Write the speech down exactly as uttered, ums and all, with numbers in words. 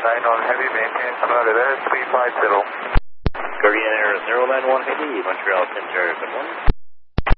nine on heavy, maintain Canada there, three five zero. Guardian Air zero nine one Heavy, Montreal Center, good morning.